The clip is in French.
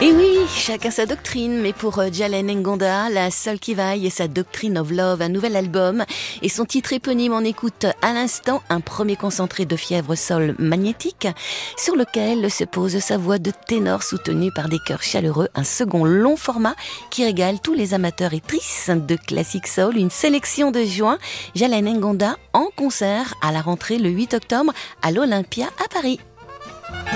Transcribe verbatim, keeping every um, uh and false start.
Et oui, chacun sa doctrine, mais pour Jalen Ngonda, la seule qui vaille est sa Doctrine of Love, un nouvel album, et son titre éponyme en écoute à l'instant, un premier concentré de fièvre soul magnétique, sur lequel se pose sa voix de ténor soutenue par des chœurs chaleureux, un second long format qui régale tous les amateurs et tristes de classique soul, une sélection de juin, Jalen Ngonda en concert à la rentrée le huit octobre à l'Olympia à Paris.